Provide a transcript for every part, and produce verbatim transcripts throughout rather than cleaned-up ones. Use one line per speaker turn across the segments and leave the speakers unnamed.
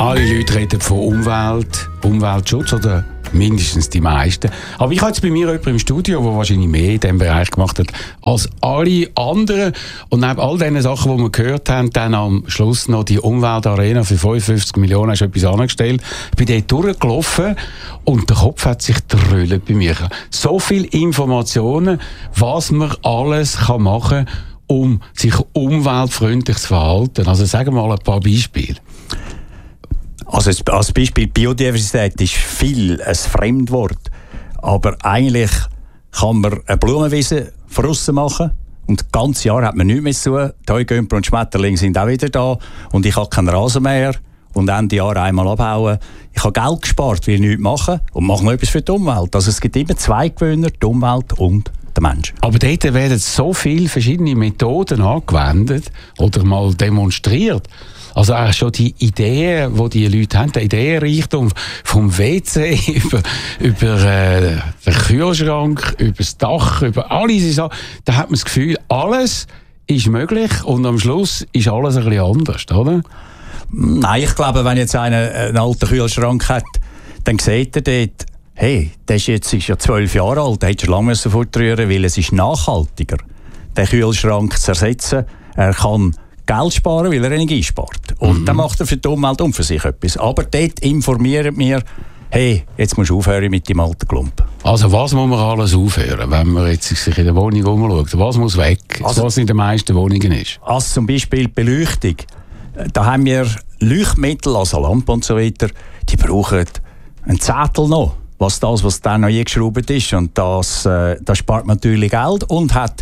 Alle Leute reden von Umwelt, Umweltschutz oder mindestens die meisten. Aber ich habe jetzt bei mir jemanden im Studio, der wahrscheinlich mehr in diesem Bereich gemacht hat als alle anderen. Und neben all diesen Sachen, die wir gehört haben, dann am Schluss noch die Umweltarena für fünfundfünfzig Millionen, hast du etwas angestellt. Ich bin dort durchgelaufen und der Kopf hat sich gedrüllt bei mir. So viele Informationen, was man alles kann machen kann, um sich umweltfreundlich zu verhalten. Also sagen wir mal ein paar Beispiele.
Also als Beispiel Biodiversität ist viel ein Fremdwort, aber eigentlich kann man eine Blumenwiese von aussen machen und das ganze Jahr hat man nichts mehr zu tun. Die Heugümper und Schmetterlinge sind auch wieder da und ich habe keinen Rasenmäher und Ende Jahr einmal abhauen. Ich habe Geld gespart, will nichts machen und mache noch etwas für die Umwelt. Also es gibt immer zwei Gewinner, die Umwelt und der Mensch. Aber
dort werden so viele verschiedene Methoden angewendet oder mal demonstriert. Also auch schon die Ideen, die die Leute haben, der Ideenreichtum vom W C über, über äh, den Kühlschrank, über das Dach, über all diese Sachen, da hat man das Gefühl, alles ist möglich und am Schluss ist alles ein bisschen anders, oder?
Nein, ich glaube, wenn jetzt einer einen alten Kühlschrank hat, dann sieht er dort, hey, der ist jetzt ist ja zwölf Jahre alt, der hätte schon lange fortrühren, weil es ist nachhaltiger, den Kühlschrank zu ersetzen. Er kann Geld sparen, weil er Energie spart. Und mhm. dann macht er für die Umwelt und für sich etwas. Aber dort informieren wir, hey, jetzt musst du aufhören mit dem alten Klump.
Also was muss man alles aufhören, wenn man jetzt sich in der Wohnung umschaut? Was muss weg, also, was in den meisten Wohnungen ist?
Also zum Beispiel die Beleuchtung. Da haben wir Leuchtmittel, also Lampen und so weiter, die brauchen ein Zettel noch, was das, was dann noch eingeschraubt ist. Und das, äh, das spart natürlich Geld und hat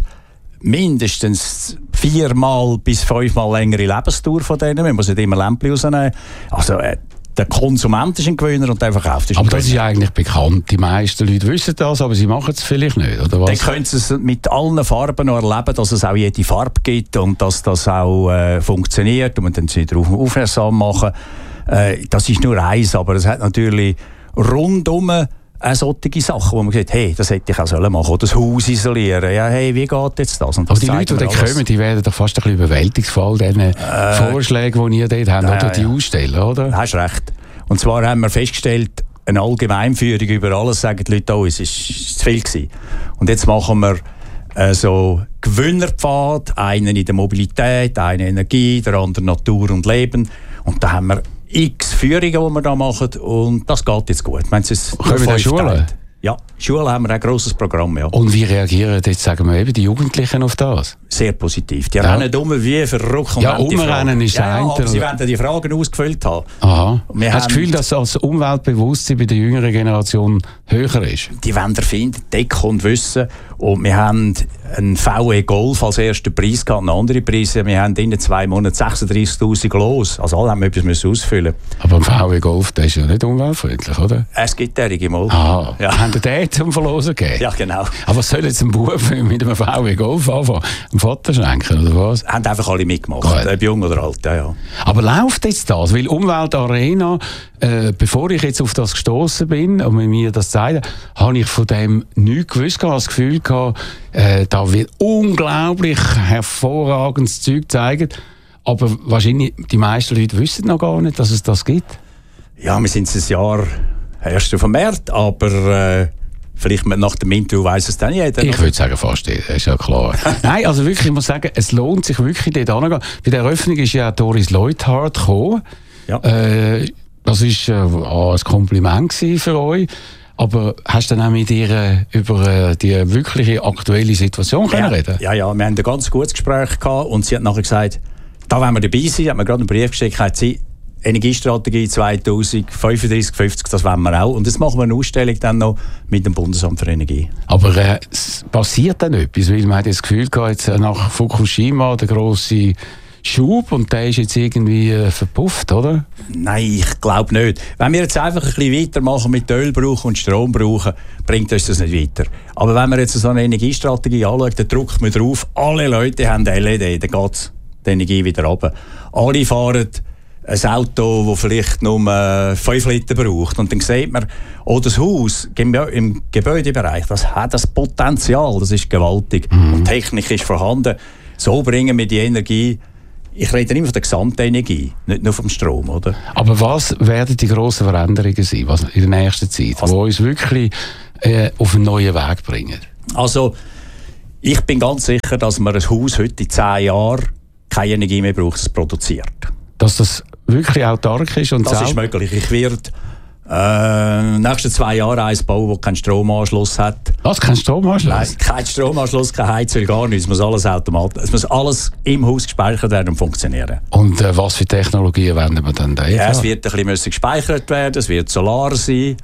mindestens viermal bis fünfmal längere Lebensdauer von denen. Man muss nicht immer Lämpchen rausnehmen. Also, äh, der Konsument ist ein Gewinner und der Verkauft ist ein
Aber
Gewinner.
Das ist eigentlich bekannt. Die meisten Leute wissen das, aber sie machen es vielleicht nicht, oder was?
Dann können sie es mit allen Farben noch erleben, dass es auch jede Farbe gibt und dass das auch äh, funktioniert und man dann sie darauf aufmerksam machen. Äh, das ist nur eins, aber es hat natürlich rundum auch solche Sachen, wo man sagt, hey, das hätte ich auch sollen machen. Oder das Haus isolieren. Ja, hey, wie geht jetzt das? Und das
aber die Leute, die da kommen, die werden doch fast ein bisschen überwältigt von all diesen äh, Vorschlägen, die ihr dort habt,
äh,
oder die ausstellen, oder?
Du hast recht. Und zwar haben wir festgestellt, eine Allgemeinführung über alles, sagen die Leute, oh, es war zu viel gewesen. Und jetzt machen wir äh, so Gewinnerpfad, einen in der Mobilität, einen Energie, der andere Natur und Leben. Und da haben wir x Führungen, die wir da machen und das geht jetzt gut. Können
wir da Schulen?
Ja, Schule haben wir ein grosses Programm. Ja.
Und wie reagieren jetzt, sagen wir eben, die Jugendlichen auf das?
Sehr positiv. Die
ja.
rennen um wie verrückt.
Ja, umrennen ist
ja,
ein.
Aber sie werden die Fragen ausgefüllt haben.
Aha. Hast du das Gefühl, dass das Umweltbewusstsein bei der jüngeren Generation höher ist?
Die wollen erfinden, decken und wissen. Und wir haben einen V W Golf als ersten Preis gehabt, einen anderen Preis. Wir haben in zwei Monaten sechsunddreißigtausend los. Also alle haben etwas ausfüllen.
Aber ein V W Golf, der ist ja nicht umweltfreundlich, oder?
Es gibt derige mal.
Ah,
ja.
Haben den zum Verlosen gegeben?
Ja, genau.
Aber was soll jetzt ein Bub mit einem V W Golf anfangen? Dem Vater schenken, oder was?
Haben einfach alle mitgemacht, ob jung oder alt, ja, ja.
Aber läuft jetzt das? Weil Umweltarena, äh, bevor ich jetzt auf das gestoßen bin und mit mir das zeige, habe ich von dem nichts gewusst, habe das Gefühl gehabt, äh, da wird unglaublich hervorragendes Zeug gezeigt. Aber wahrscheinlich die meisten Leute wissen noch gar nicht, dass es das gibt.
Ja, wir sind ein Jahr erst auf dem Markt, aber äh, vielleicht nach dem Interview weiss es dann jeder.
Ich würde sagen, fast jeder, ist ja klar. Nein, also wirklich, ich muss sagen, es lohnt sich wirklich, dort hinzugehen. Bei der Eröffnung ist ja Doris Leuthard gekommen. Ja. Äh, das war äh, ein Kompliment für euch. Aber hast du dann auch mit ihr über äh, die wirkliche aktuelle Situation
ja,
können reden?
Ja, ja, wir haben ein ganz gutes Gespräch gehabt und sie hat nachher gesagt, da wollen wir dabei sein, hat mir gerade einen Brief geschickt, hat sie Energiestrategie zwanzig fünfunddreißig fünfzig, das wollen wir auch. Und jetzt machen wir eine Ausstellung dann noch mit dem Bundesamt für Energie.
Aber äh, passiert dann etwas? Weil man hat das Gefühl gehabt, jetzt nach Fukushima, der grosse Schub, und der ist jetzt irgendwie äh, verpufft, oder?
Nein, ich glaube nicht. Wenn wir jetzt einfach ein bisschen weitermachen mit Öl brauchen und Strom brauchen, bringt uns das nicht weiter. Aber wenn wir jetzt so eine Energiestrategie anschauen, dann drückt man drauf, alle Leute haben L E D, dann geht die Energie wieder runter. Alle fahren ein Auto, das vielleicht nur fünf Liter braucht. Und dann sieht man, oh, das Haus im Gebäudebereich, das hat das Potenzial, das ist gewaltig. Mhm. Und die Technik ist vorhanden. So bringen wir die Energie Ich rede immer von der Gesamtenergie, nicht nur vom Strom, oder?
Aber was werden die grossen Veränderungen sein, was in der nächsten Zeit, also, die uns wirklich äh, auf einen neuen Weg bringen?
Also, ich bin ganz sicher, dass man ein Haus heute in zehn Jahren keine Energie mehr braucht, es produziert.
Dass das wirklich autark ist? Und
das ist möglich. Ich werde äh, in den nächsten zwei Jahren eins bauen, das keinen Stromanschluss hat.
Was? Kein Stromanschluss?
Nein, kein Stromanschluss, kein Heizöl, gar nichts. Es muss alles automatisch. Es muss alles im Haus gespeichert werden und funktionieren.
Und äh, was für Technologien werden wir dann da?
Ja, es wird ein bisschen gespeichert werden, es wird Solar sein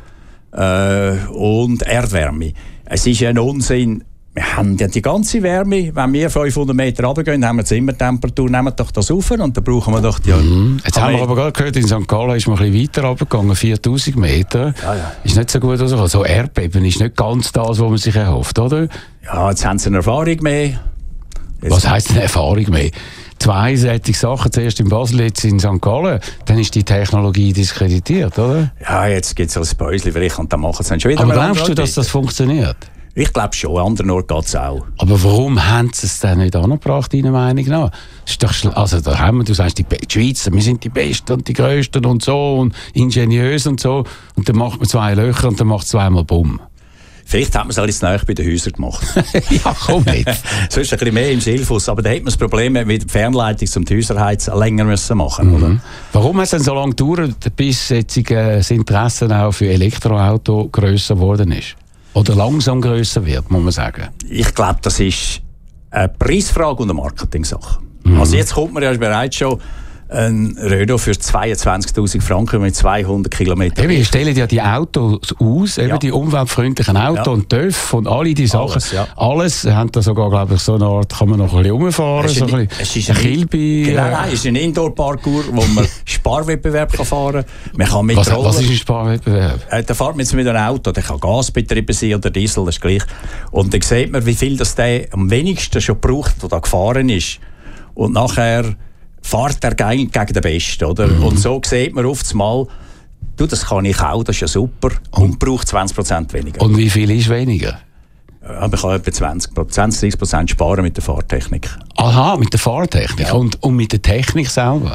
äh, und Erdwärme. Es ist ja ein Unsinn. Wir haben ja die ganze Wärme, wenn wir fünfhundert Meter runtergehen, haben wir Zimmertemperatur, nehmen doch das auf und dann brauchen wir doch die...
Mhm. Jetzt haben wir aber gerade gehört, in Sankt Gallen ist man ein bisschen weiter runtergegangen, viertausend Meter. Ja, ja. Ist nicht so gut rausgekommen. So Erdbeben ist nicht ganz das, was man sich erhofft, oder?
Ja, jetzt haben sie eine Erfahrung mehr. Jetzt
was heisst eine Erfahrung mehr? Zwei solche Sachen, zuerst in Basel, jetzt in Sankt Gallen, dann ist die Technologie diskreditiert, oder?
Ja, jetzt gibt es ein Päuschen vielleicht und dann machen sie dann schon wieder...
Aber glaubst du, dass das funktioniert?
Ich glaube schon, an anderen Orten geht es auch.
Aber warum haben sie es denn nicht angebracht, deiner Meinung nach? Ist doch schl- also da haben wir, du sagst, die, Be- die Schweizer, wir sind die Besten und die Größten und so und ingeniös und so. Und dann macht man zwei Löcher und dann macht es zweimal Bumm.
Vielleicht hat man es ein bisschen näher bei den Häusern gemacht.
Ja, komm jetzt.
Sonst ein bisschen mehr im Schilfuss. Aber da hat man das Problem mit der Fernleitung zum Häuserheiz länger müssen machen.
Mhm.
Oder?
Warum hat es denn so lange gedauert, bis jetzt äh, das Interesse auch für Elektroauto grösser geworden ist? Oder langsam grösser wird, muss man sagen?
Ich glaube, das ist eine Preisfrage und eine Marketing-Sache.
Mhm.
Also jetzt kommt man ja bereits schon ein Renault für zweiundzwanzigtausend Franken mit zweihundert Kilometern.
Wir stellen ja die Autos aus, eben
ja. die
umweltfreundlichen Autos ja. und T Ö F und alle die Sachen.
Alles, ja.
Alles haben da sogar, glaube ich, so eine Art, kann man noch ein bisschen rumfahren.
Es ist,
so ein,
ein,
es
ist ein
Kilby.
Genau, nein, es ist ein Indoor-Parkour, wo man Sparwettbewerb kann fahren kann. Man kann mit
was,
Roller,
was ist ein Sparwettbewerb?
Äh, da fährt man jetzt mit einem Auto, der kann gasbetrieben sein oder Diesel, das ist gleich. Und dann sieht man, wie viel das der am wenigsten schon braucht, der da gefahren ist. Und nachher fährt er gegen, gegen den Besten, oder? Mhm. Und so sieht man oft mal, du, das kann ich auch, das ist ja super, und, und braucht zwanzig Prozent weniger.
Und wie viel ist weniger?
Ja, man kann etwa zwanzig, dreißig Prozent sparen mit der Fahrtechnik.
Aha, mit der Fahrtechnik.
Ja.
Und, und mit der Technik selber?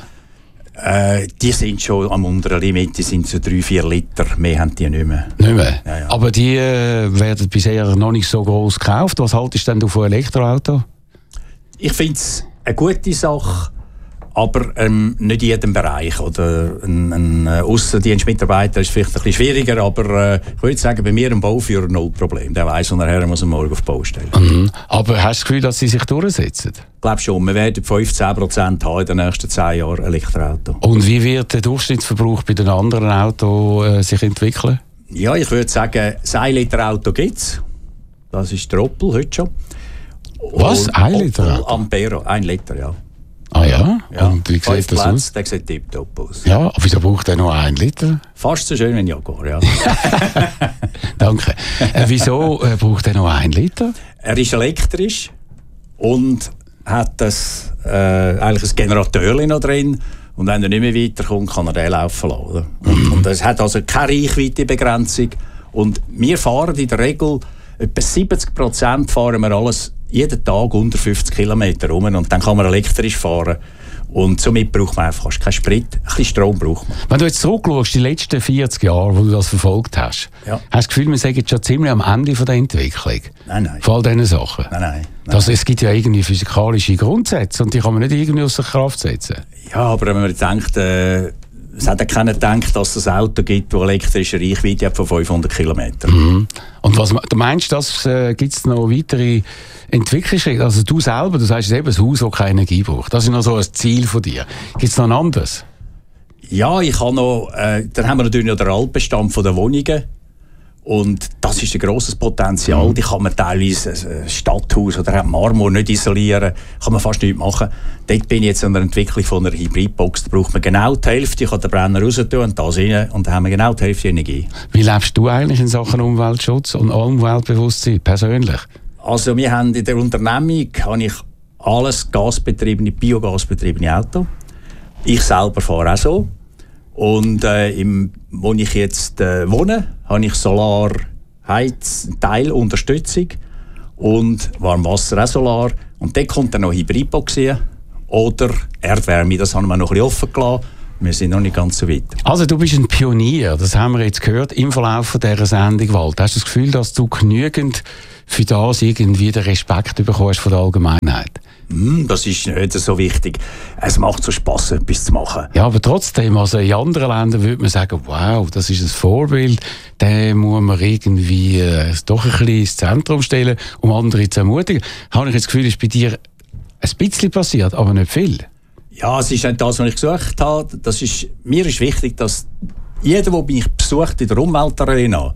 Äh, die sind schon am unteren Limit, die sind so drei, vier Liter, mehr haben die nicht mehr.
Nicht mehr?
Ja, ja.
Aber die äh, werden bisher noch nicht so gross gekauft. Was haltest du denn von Elektroauto?
Ich finde es eine gute Sache, aber ähm, nicht in jedem Bereich. Oder ein, ein äh, Aussendienstmitarbeiter ist vielleicht ein bisschen schwieriger, aber äh, ich würde sagen, bei mir ein Bauführer null Problem. Der weiss, wo er muss am Morgen auf die Baustelle.
Mhm. Aber hast du das Gefühl, dass sie sich durchsetzen?
Ich glaube schon. Wir werden fünfzehn Prozent haben in den nächsten zehn Jahren Elektroauto.
Und wie wird der Durchschnittsverbrauch bei den anderen Autos äh, sich entwickeln?
Ja, ich würde sagen, das ein Liter Auto gibt es. Das ist der Opel heute schon.
Was?
Und
ein Liter Auto?
Ampero, ein Liter, ja.
Ah ja?
ja.
Und wie sieht das aus?
Der sieht tiptop aus.
Ja, aber wieso braucht er nur einen Liter?
Fast so schön wie ein Jaguar, ja.
Danke. Äh, wieso äh, braucht er nur einen Liter?
Er ist elektrisch und hat das, äh, eigentlich ein Generateur noch drin. Und wenn er nicht mehr weiterkommt, kann er den laufen lassen. Und, und es hat also keine Reichweitebegrenzung. Und wir fahren in der Regel etwa siebzig Prozent fahren wir alles jeden Tag unter fünfzig Kilometer rum und dann kann man elektrisch fahren. Und somit braucht man einfach fast keinen Sprit. Ein bisschen Strom braucht man.
Wenn du jetzt zurückschaust, die letzten vierzig Jahre, wo du das verfolgt hast,
ja.
hast du das Gefühl, wir sind jetzt schon ziemlich am Ende von der Entwicklung?
Nein, nein.
Von all diesen Sachen?
Nein, nein. nein.
Das, es gibt ja irgendwie physikalische Grundsätze und die kann man nicht irgendwie außer Kraft setzen.
Ja, aber wenn man denkt, äh, es hat ja keiner gedacht, dass es ein Auto gibt, das elektrische Reichweite hat von fünfhundert Kilometern.
Mhm. Und was du meinst, dass äh, gibt es noch weitere Entwicklungsschritte? Also du selber, du sagst eben, ein Haus, das keine Energie braucht. Das ist noch so ein Ziel von dir. Gibt es noch ein anderes?
Ja, ich habe noch, äh, dann haben wir natürlich noch den Altbestand von der Wohnungen. Und das ist ein grosses Potenzial. Mhm. Die kann man teilweise ein Stadthaus oder ein Marmor nicht isolieren. Kann man fast nichts machen. Dort bin ich jetzt an der Entwicklung von einer Hybridbox. Da braucht man genau die Hälfte. Ich kann den Brenner raus tun und das rein. Und dann haben wir genau die Hälfte Energie.
Wie lebst du eigentlich in Sachen Umweltschutz und Umweltbewusstsein persönlich?
Also wir haben in der Unternehmung habe ich alles gasbetriebene, biogasbetriebene Auto. Ich selber fahre auch so. Und äh, im, wo ich jetzt äh, wohne, habe ich Solar, Heiz, Teilunterstützung und Warmwasser auch Solar. Und dort kommt dann noch Hybridbox hin. oder Erdwärme. Das haben wir noch ein bisschen offen gelassen. Wir sind noch nicht ganz so weit.
Also du bist ein Pionier, das haben wir jetzt gehört im Verlauf dieser Sendung, Walter. Hast du das Gefühl, dass du genügend für das irgendwie den Respekt bekommst von der Allgemeinheit?
Mm, das ist nicht so wichtig. Es macht so Spass, etwas zu machen.
Ja, aber trotzdem, also in anderen Ländern würde man sagen, wow, das ist ein Vorbild, den muss man irgendwie äh, doch ein bisschen ins Zentrum stellen, um andere zu ermutigen. Habe ich jetzt das Gefühl, ist bei dir ein bisschen passiert, aber nicht viel.
Ja, es ist nicht das, was ich gesucht habe. Das ist, mir ist wichtig, dass jeder, der mich besucht in der Umweltarena,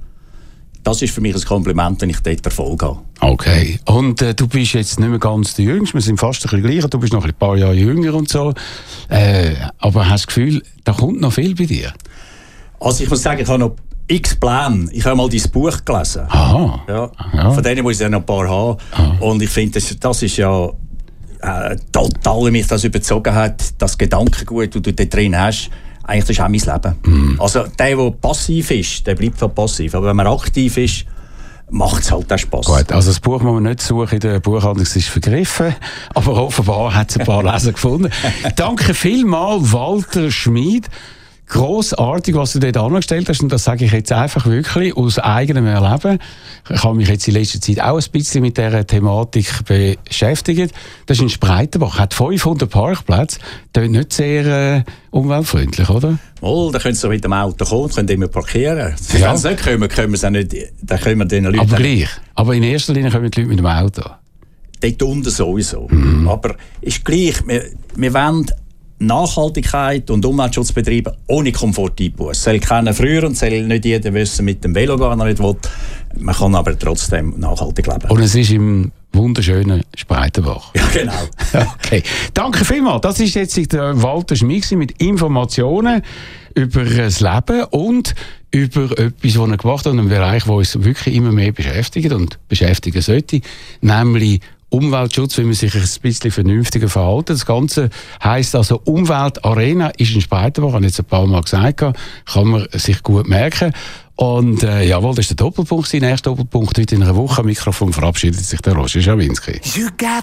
das ist für mich ein Kompliment, wenn ich dort Erfolg habe.
Okay. Und äh, du bist jetzt nicht mehr ganz der Jüngste, wir sind fast ein bisschen gleich, du bist noch ein paar Jahre jünger und so. Äh, aber hast du das Gefühl, da kommt noch viel bei dir?
Also ich muss sagen, ich habe noch x Pläne. Ich habe mal dein Buch gelesen.
Aha.
Ja.
Ja.
Von denen muss ich dann noch ein paar haben. Aha. Und ich finde, das, das ist ja äh, total, wie mich das überzogen hat, das Gedankengut, das du da drin hast. Eigentlich das ist auch mein Leben. Mm. Also der, der passiv ist, der bleibt halt passiv. Aber wenn man aktiv ist, macht es halt auch Spass.
Gut, also das Buch muss man nicht suchen in der Buchhandlung, es ist vergriffen. Aber offenbar hat es ein paar Leser gefunden. Danke vielmals, Walter Schmid. Grossartig, was du dort angestellt hast, und das sage ich jetzt einfach wirklich aus eigenem Erleben. Ich habe mich jetzt in letzter Zeit auch ein bisschen mit dieser Thematik beschäftigt. Das ist in Spreitenbach, hat fünfhundert Parkplätze, das ist nicht sehr äh, umweltfreundlich, oder?
Oh, da können sie mit dem Auto kommen, können immer parkieren.
Ja.
Wenn sie nicht kommen, können wir es auch nicht, dann können wir den Leuten...
Aber gleich. Aber in erster Linie kommen die Leute mit dem Auto.
Dort unten sowieso.
Mhm.
Aber ist gleich, wir, wir wollen Nachhaltigkeit und Umweltschutz betreiben ohne Komfort einbußen. Es soll keiner früher und soll nicht jeder wissen mit dem Velo gehen, wenn er nicht will. Man kann aber trotzdem nachhaltig leben.
Und es ist im wunderschönen Spreitenbach.
Ja, genau.
Okay. Danke vielmals. Das ist jetzt der Walter Schmid mit Informationen über das Leben und über etwas, was er gemacht hat, einen Bereich, der uns wirklich immer mehr beschäftigt und beschäftigen sollte, nämlich Umweltschutz, wie man sich ein bisschen vernünftiger verhalten. Das Ganze heisst also, Umweltarena ist in Spreitenbach, habe ich jetzt ein paar Mal gesagt, kann man sich gut merken. Und äh, jawohl, das ist der Doppelpunkt, sein erster Doppelpunkt heute in einer Woche. Am Mikrofon verabschiedet sich der Roger Schawinski.